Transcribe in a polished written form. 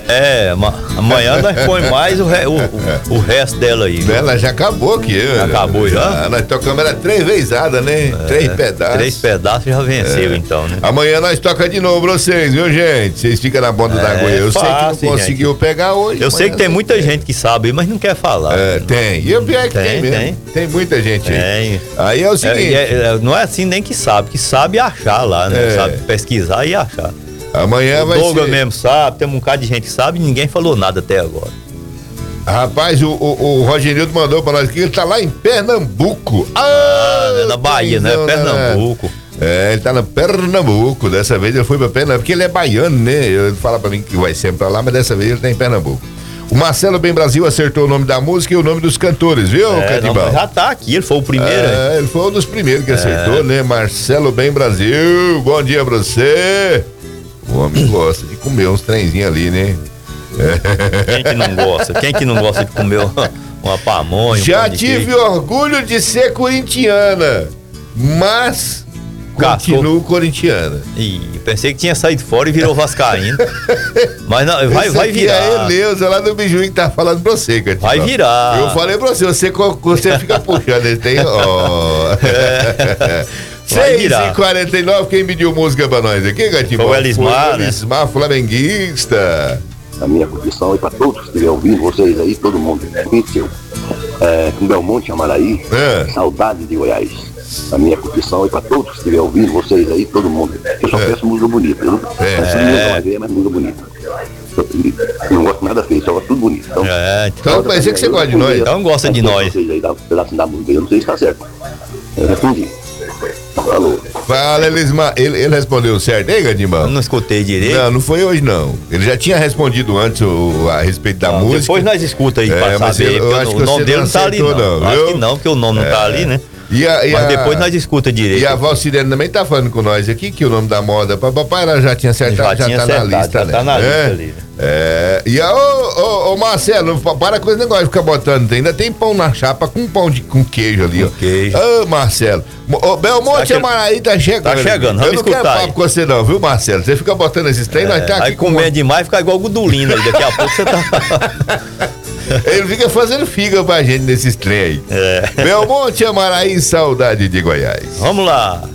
Amanhã nós põe mais o resto dela aí. Ela já acabou aqui. Acabou já? Nós tocamos ela 3 vezes, né? 3 pedaços. 3 pedaços já venceu então, né? Amanhã nós toca de novo pra vocês, viu, gente? Vocês ficam na ponta da agulha. Eu sei que não conseguiu pegar hoje. Eu sei que tem muita gente que sabe, mas não quer falar. Tem. E o pior é que tem mesmo. Tem muita gente aí. Aí é o seguinte. Não é assim nem que sabe achar lá, né? Sabe pesquisar e achar. Amanhã vai ser. O Douglas mesmo sabe, tem um bocado de gente que sabe e ninguém falou nada até agora. Rapaz, o Rogenildo mandou pra nós que ele tá lá em Pernambuco. Na Bahia, né? Pernambuco. Ele tá no Pernambuco. Dessa vez ele foi pra Pernambuco, porque ele é baiano, né? Ele fala pra mim que vai sempre pra lá, mas dessa vez ele tá em Pernambuco. O Marcelo Bem Brasil acertou o nome da música e o nome dos cantores, viu, Catibal? Já tá aqui, ele foi o primeiro. Ele foi um dos primeiros que acertou, né? Marcelo Bem Brasil, bom dia pra você. O homem gosta de comer uns trenzinhos ali, né? Quem que não gosta? Quem que não gosta de comer uma pamonha? Já tive orgulho de ser corintiana, mas continuo corintiana. Pensei que tinha saído fora e virou vascaíno. Mas não, vai virar. É a Eleusa lá do Bijuí que tá falando pra você, Catibal. Vai virar. Eu falei pra você fica puxando, ele tem... 6h49, quem pediu música pra nós aqui, Catibal? Foi o Elismar, né? Elismar, flamenguista. A minha confissão é pra todos que estiverem ouvindo, vocês aí, todo mundo conheceu. Com Belmonte, Amaraí, saudade de Goiás. A minha confissão é pra todos que estiverem ouvindo, vocês aí, todo mundo. Eu só peço música bonita, viu? Mas música bonita. Eu não gosto nada feio, só gosto tudo bonito. Então vai ser que você gosta de nós. Então gosta de nós. Vocês aí, dá um pedaço da música, eu não sei se tá certo. Eu respondi. Falou. Fala, Elismar. Ele respondeu certo, hein, Gadimão? Não escutei direito. Não foi hoje, não. Ele já tinha respondido antes a respeito da música. Depois nós escuta aí pra saber. Eu acho que o nome dele não tá ali, não. Acho que não, porque o nome não tá ali, né? Mas depois nós escuta direito. E a Valcirene também tá falando com nós aqui que o nome da moda papai ela já tinha acertado, já tá na lista, né? Tá na lista ali, né? E ô Marcelo, para com esse negócio de ficar botando, ainda tem pão na chapa com com queijo ali, ó. Queijo. Ô Marcelo, Belmonte Amaraí tá chegando. Tá chegando, vamos escutar. Eu não quero papo com você não, viu, Marcelo? Você fica botando esses trem, nós tá aqui aí comendo demais, fica igual Gudulina aí, daqui a pouco você tá... Ele fica fazendo figa pra gente nesses trem aí. Belmonte Amaraí, saudade de Goiás. Vamos lá.